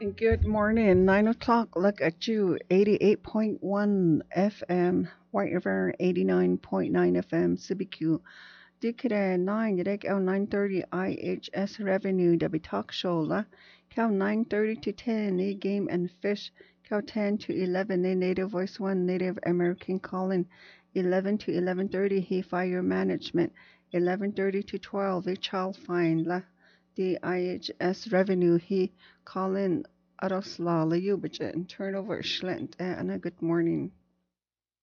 Good morning. 9 o'clock. Look at you. 88.1 FM. White River 89.9 FM. CBQ. Dikere 9. Direct L 9:30 IHS Revenue. W Talk Show. La. Cow 9:30 to 10. The Game and Fish. Cow 10 to 11. The Native Voice 1. Native American Calling. 11 to 11:30. He Fire Management. 11:30 to 12. The Child Find. La. The IHS Revenue. He Calling. Aroslala Yubajan, turnover Schlent, and a good morning.